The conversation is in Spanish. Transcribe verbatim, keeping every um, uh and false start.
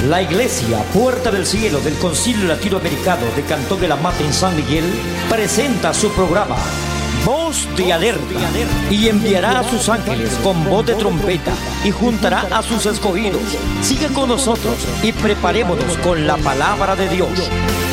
La Iglesia Puerta del Cielo del Concilio Latinoamericano de Cantón de la Mata en San Miguel presenta su programa Voz de Alerta y enviará a sus ángeles con voz de trompeta y juntará a sus escogidos. Siga con nosotros y preparémonos con la palabra de Dios.